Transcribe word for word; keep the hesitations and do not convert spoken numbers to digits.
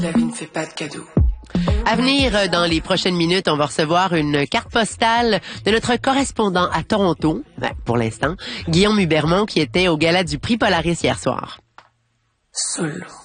La vie ne fait pas de cadeaux. À venir, dans les prochaines minutes, on va recevoir une carte postale de notre correspondant à Toronto, ben, pour l'instant, Guillaume Hubermont, qui était au gala du prix Polaris hier soir. Seul.